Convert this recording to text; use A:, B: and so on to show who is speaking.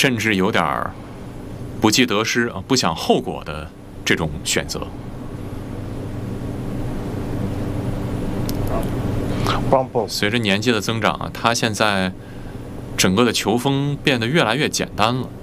A: 甚至有点儿不计得失啊，不想后果的这种选择。随着年纪的增长啊，他现在整个的球风变得越来越简单了。